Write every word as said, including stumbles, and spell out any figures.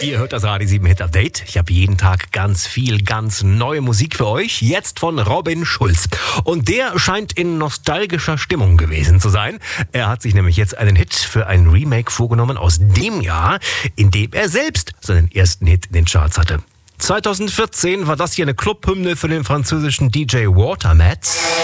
Ihr hört das Radio sieben Hit Update. Ich habe jeden Tag ganz viel, ganz neue Musik für euch. Jetzt von Robin Schulz. Und der scheint in nostalgischer Stimmung gewesen zu sein. Er hat sich nämlich jetzt einen Hit für ein Remake vorgenommen aus dem Jahr, in dem er selbst seinen ersten Hit in den Charts hatte. zweitausendvierzehn war das hier eine Clubhymne für den französischen D J Watermats.